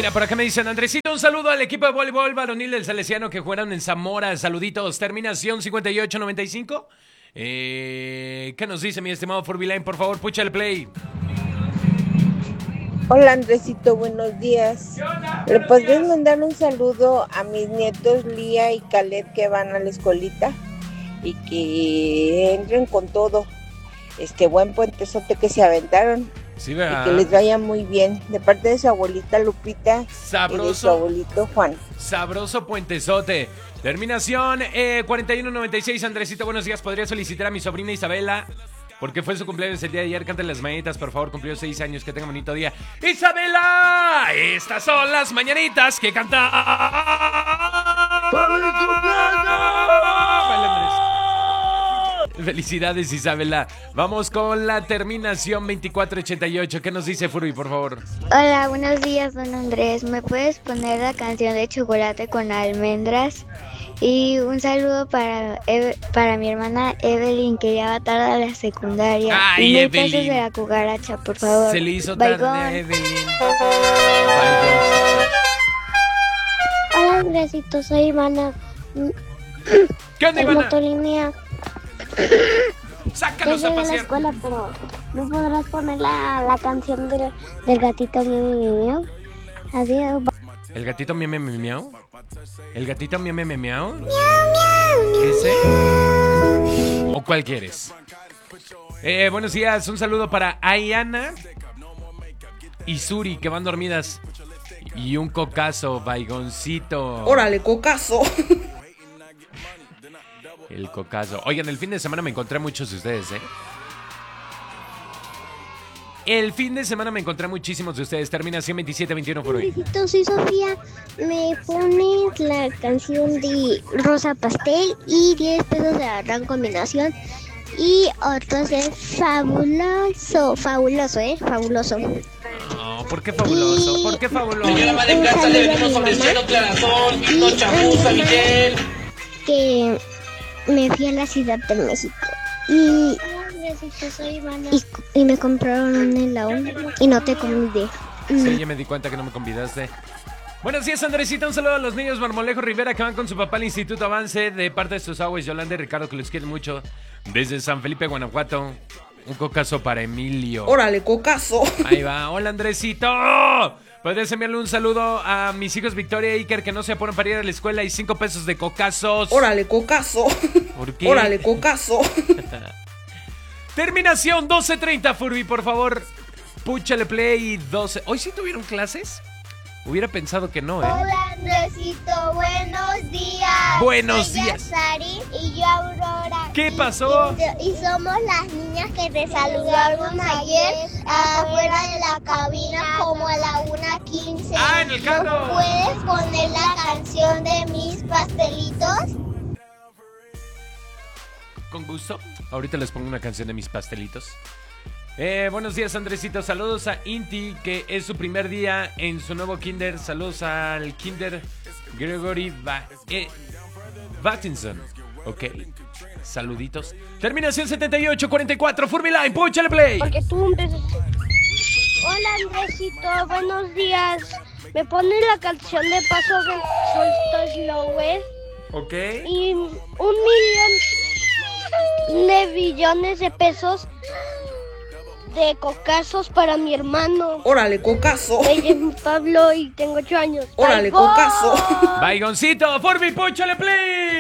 Mira, por acá me dicen, Andresito, un saludo al equipo de voleibol varonil del Salesiano que jugaron en Zamora. Saluditos, terminación 5895. ¿Qué nos dice mi estimado Furbilane? Por favor, pucha el play. Hola Andresito, buenos días. ¿Le podrías mandar un saludo a mis nietos Lía y Caleb que van a la escuelita? Y que entren con todo. Buen puentezote que se aventaron. Sí, y ¿verdad? que les vaya muy bien. De parte de su abuelita Lupita Sabroso. y de su abuelito Juan. Sabroso puentezote. Terminación 4196. Andresito, buenos días. ¿Podría solicitar a mi sobrina Isabela? Porque fue su cumpleaños el día de ayer. Canten las mañanitas, por favor. Cumplió 6 años. Que tenga un bonito día. ¡Isabela! Estas son las mañanitas que canta. ¡Feliz cumpleaños! Felicidades, Isabela. Vamos con la terminación 2488. ¿Qué nos dice Furby, por favor? Hola, buenos días, don Andrés. ¿Me puedes poner la canción de Chocolate con Almendras? Y un saludo para mi hermana Evelyn, que ya va tarde a la secundaria. Ay, y Evelyn. pesos de la cucaracha, por favor. Se le hizo tarde Baigón. a Evelyn. Hola Andresito, soy Ivana. ¿Qué onda, El Ivana? motolínea. Sácanos Estoy a en la pasear. escuela, pero ¿no podrás poner la canción del gatito Miau Miau Miau? Adiós. ¿El gatito miau miau miau? ¿El gatito miau miau miau? ¿Ese? ¿O cuál quieres? Buenos días, un saludo para Ayana y Suri, que van dormidas. Y un cocazo, baigoncito. Órale, cocazo. El cocazo. Oigan, el fin de semana me encontré a muchos de ustedes, ¿eh? El fin de semana me encontré a muchísimos de ustedes. Terminación 2721 por hoy. Andresito, soy Sofía. Me pones la canción de Rosa Pastel y 10 pesos de la gran combinación. Y otros es fabuloso, fabuloso. Oh, ¿por qué fabuloso? ¿Por qué fabuloso? Señora Madre Plaza, le venimos ofreciendo clarasol, vino, chamuza, Miguel. Que me fui a la Ciudad de México y me compraron un helado y no te convidé. Sí, ya me di cuenta que no me convidaste. Buenos días, Andresita. Un saludo a los niños Marmolejo Rivera que van con su papá al Instituto Avance de parte de sus abuelos Yolanda y Ricardo, que los quieren mucho. Desde San Felipe, Guanajuato. Un cocazo para Emilio. Órale, cocazo. Ahí va. Hola, Andresito. ¿Podrías enviarle un saludo a mis hijos Victoria y Iker, que no se apuran para ir a la escuela, y 5 pesos de cocazos? Órale, cocazo. ¿Por qué? Órale, cocazo. Terminación 12:30, Furby, por favor. Púchale play 12. ¿Hoy sí tuvieron clases? Hubiera pensado que no, ¿eh? Hola Andresito, buenos días. Buenos Soy días. Sari y yo Aurora. ¿Qué pasó? Y somos las niñas que te saludaron ayer afuera de la cabina como a la 1:15. ¡Ah, en el carro! ¿Nos puedes poner la canción de mis pastelitos? Con gusto. Ahorita les pongo una canción de mis pastelitos. Buenos días, Andresito. Saludos a Inti, que es su primer día en su nuevo kinder. Saludos al kinder Gregory Battinson. Ok. Saluditos. Terminación 7844. Furbyline, púchale play. Porque tú empiezas. Hola Andresito, buenos días. ¿Me pones la canción de Paso de Soltos Lower? Ok. Y 1.000.000.000 de pesos de cocazos para mi hermano. Órale, cocazo. Me llamo Pablo y tengo 8 años. Órale, ¡Baigón! cocazo. Baigoncito, Furby, púchale play.